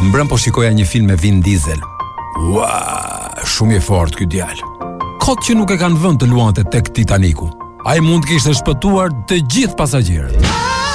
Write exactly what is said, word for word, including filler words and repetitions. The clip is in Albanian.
Mbrëm po shikoja një film me Vin Diesel. Ua, shumë i fortë ky djalë. Kot që nuk e kanë vënë të luante tek Titaniku. Ai mund të kishte shpëtuar të gjithë pasagjerët.